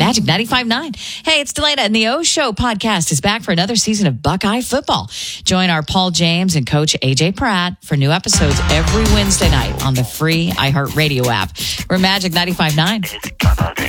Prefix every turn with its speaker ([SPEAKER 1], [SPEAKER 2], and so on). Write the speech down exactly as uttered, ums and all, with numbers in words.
[SPEAKER 1] Magic ninety-five point nine. Hey, it's Delana, and the O Show podcast is back for another season of Buckeye football. Join our Paul James and Coach A J Pratt for new episodes every Wednesday night on the free iHeartRadio app. We're Magic ninety-five point nine.